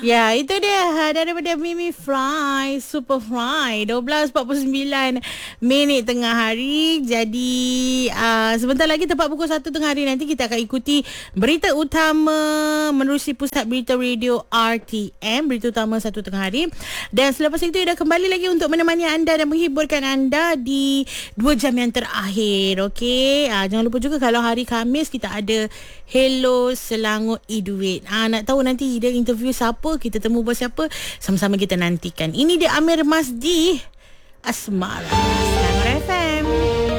Ya, itu dia daripada Mimi Fry, Super Fry, 12:49 minit tengah hari. Jadi sebentar lagi tepat pukul 1 tengah hari nanti kita akan ikuti berita utama menerusi Pusat Berita Radio RTM, berita utama 1 tengah hari. Dan selepas itu dah kembali lagi untuk menemani anda dan menghiburkan anda di 2 jam yang terakhir. Okey, jangan lupa juga kalau hari Khamis kita ada Hello Selangor E-Duit. Nak tahu nanti dia interview siapa, kita temu bos siapa, sama-sama kita nantikan. Ini dia Amir Masdi, Asmara.